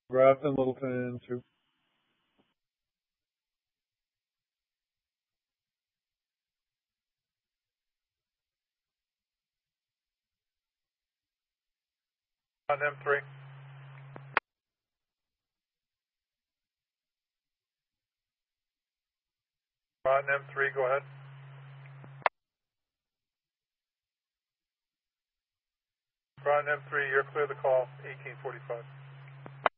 Grafton, Littleton, 2. On M3. On M3, go ahead. Groton M3, you're clear to call 1845.